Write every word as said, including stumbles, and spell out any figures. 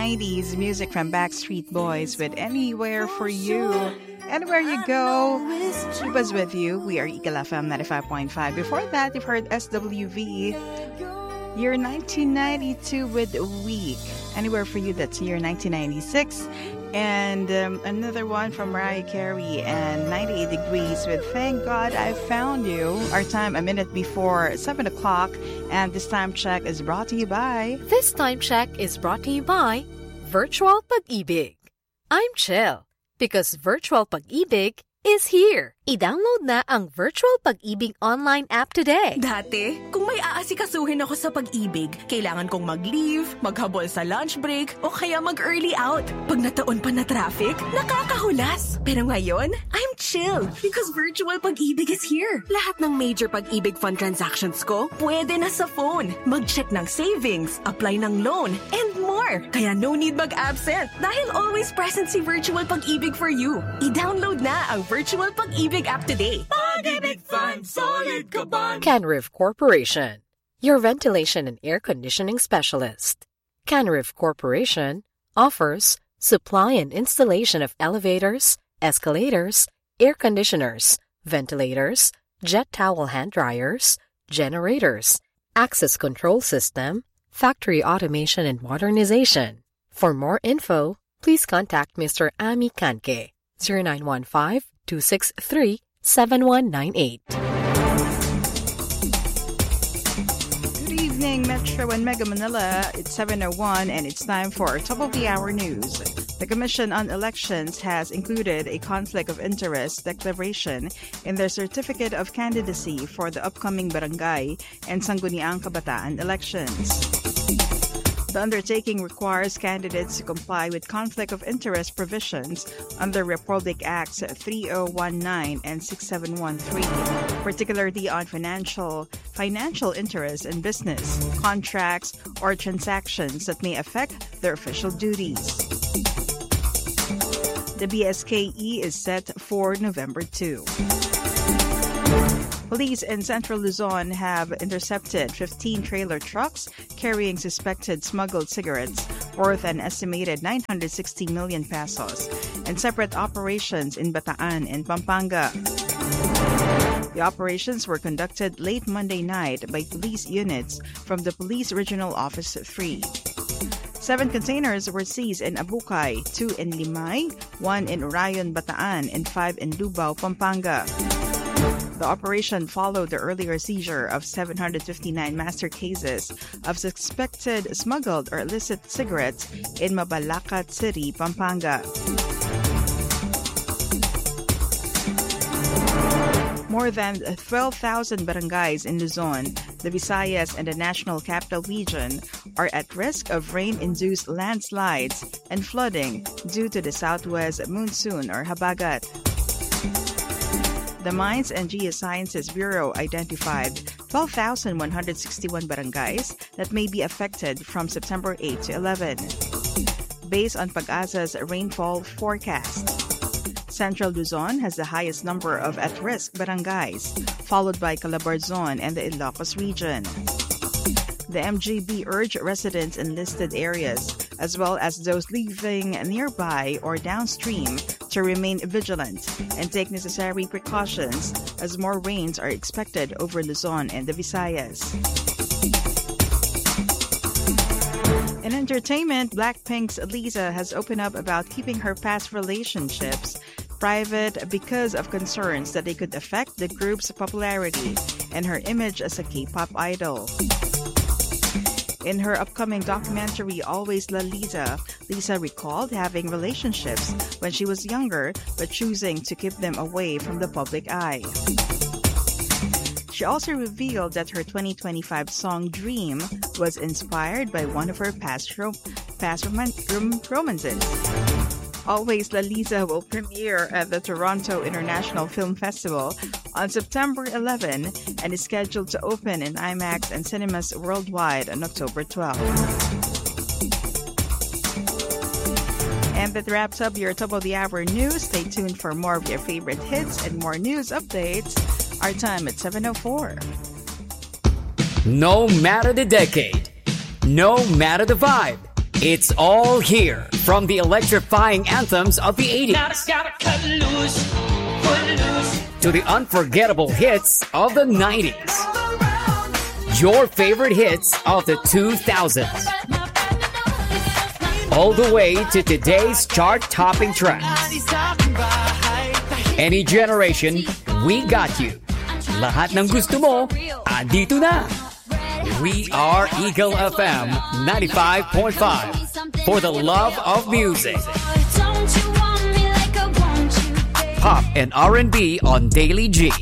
nineties music from Backstreet Boys with Anywhere for You. Anywhere you go, she was with you. We are Eagle F M ninety-five point five. Before that, you've heard S W V, year nineteen ninety-two with Weak. Anywhere for You, that's year nineteen ninety-six. And um, another one from Mariah Carey and ninety-eight Degrees with Thank God I Found You. Our time a minute before seven o'clock. And this time check is brought to you by... This time check is brought to you by Virtual Pag-ibig. I'm chill because Virtual Pag-ibig is here. I-download na ang Virtual Pag-ibig online app today. Dati, kung may aasikasuhin ako sa pag-ibig, kailangan kong mag-leave, maghabol sa lunch break, o kaya mag-early out. Pag nataon pa na traffic, nakakahulas. Pero ngayon, I'm chill because Virtual Pag-ibig is here. Lahat ng major Pag-ibig fund transactions ko, pwede na sa phone. Mag-check ng savings, apply ng loan, and more. Kaya no need mag-absent dahil always present si Virtual Pag-ibig for you. I-download na ang Virtual Pag-ibig app today. Pag-ibig Fund, solid ka bond. Canriv Corporation, your ventilation and air conditioning specialist. Canriv Corporation offers supply and installation of elevators, escalators, air conditioners, ventilators, jet towel hand dryers, generators, access control system, factory automation and modernization. For more info, please contact Mister Ami Kanke, zero nine one five, two six three, seven one nine eight. Good evening, Metro and Mega Manila. It's seven oh one and it's time for Top of the Hour News. The Commission on Elections has included a conflict of interest declaration in their certificate of candidacy for the upcoming barangay and Sangguniang Kabataan elections. The undertaking requires candidates to comply with conflict of interest provisions under Republic Acts thirty nineteen and sixty-seven thirteen, particularly on financial financial interests in business, contracts, or transactions that may affect their official duties. The B S K E is set for November second. Police in Central Luzon have intercepted fifteen trailer trucks carrying suspected smuggled cigarettes worth an estimated nine hundred sixty million pesos and separate operations in Bataan and Pampanga. The operations were conducted late Monday night by police units from the Police Regional Office three. Seven containers were seized in Abukay, two in Limay, one in Urayon, Bataan, and five in Lubao, Pampanga. The operation followed the earlier seizure of seven hundred fifty-nine master cases of suspected smuggled or illicit cigarettes in Mabalacat City, Pampanga. More than twelve thousand barangays in Luzon, the Visayas, and the National Capital Region are at risk of rain-induced landslides and flooding due to the southwest monsoon or habagat. The Mines and Geosciences Bureau identified twelve thousand one hundred sixty-one barangays that may be affected from September eighth to eleventh, based on Pag-asa's rainfall forecast. Central Luzon has the highest number of at-risk barangays, followed by Calabarzon and the Ilocos region. The M G B urged residents in listed areas, as well as those living nearby or downstream, to remain vigilant and take necessary precautions as more rains are expected over Luzon and the Visayas. In entertainment, Blackpink's Lisa has opened up about keeping her past relationships private because of concerns that they could affect the group's popularity and her image as a K-pop idol. In her upcoming documentary, Always La Lisa, Lisa recalled having relationships when she was younger, but choosing to keep them away from the public eye. She also revealed that her twenty twenty-five song Dream was inspired by one of her past, rom- past rom- rom- romances. Always La Lisa will premiere at the Toronto International Film Festival on September eleventh and is scheduled to open in IMAX and cinemas worldwide on October twelfth. And that wraps up your Top of the Hour news. Stay tuned for more of your favorite hits and more news updates. Our time at seven oh four. No matter the decade, no matter the vibe, It's all here, from the electrifying anthems of the eighties to the unforgettable hits of the nineties. Your favorite hits of the two thousands. All the way to today's chart-topping tracks. Any generation, we got you. Lahat ng gusto mo, andito na. We are Eagle F M ninety-five point five for the love of music. Pop and R and B on Daily G.